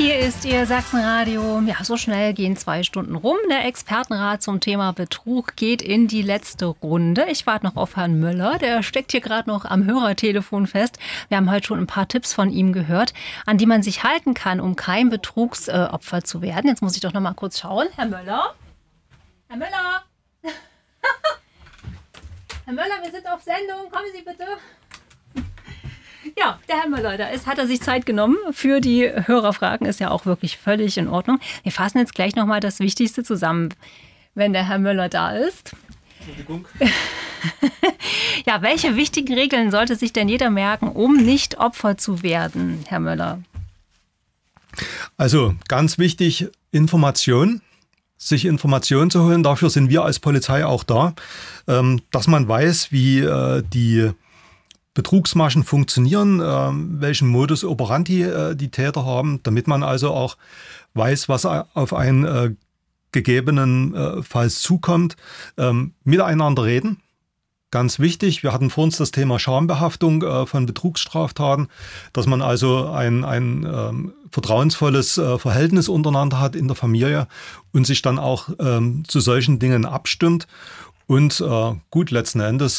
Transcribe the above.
Hier ist Ihr Sachsenradio. Ja, so schnell gehen 2 Stunden rum. Der Expertenrat zum Thema Betrug geht in die letzte Runde. Ich warte noch auf Herrn Möller. Der steckt hier gerade noch am Hörertelefon fest. Wir haben heute schon ein paar Tipps von ihm gehört, an die man sich halten kann, um kein Betrugsopfer zu werden. Jetzt muss ich doch noch mal kurz schauen. Herr Möller? Herr Möller? Herr Möller, wir sind auf Sendung. Kommen Sie bitte. Ja, der Herr Möller, hat er sich Zeit genommen für die Hörerfragen, ist ja auch wirklich völlig in Ordnung. Wir fassen jetzt gleich nochmal das Wichtigste zusammen, wenn der Herr Möller da ist. Entschuldigung. Ja, welche wichtigen Regeln sollte sich denn jeder merken, um nicht Opfer zu werden, Herr Möller? Also ganz wichtig, Information. Sich Informationen zu holen, dafür sind wir als Polizei auch da, dass man weiß, wie die Betrugsmaschen funktionieren, welchen Modus operandi die Täter haben, damit man also auch weiß, was auf einen gegebenenfalls zukommt. Miteinander reden, ganz wichtig. Wir hatten vor uns das Thema Schambehaftung von Betrugsstraftaten, dass man also ein vertrauensvolles Verhältnis untereinander hat in der Familie und sich dann auch zu solchen Dingen abstimmt. Und gut, letzten Endes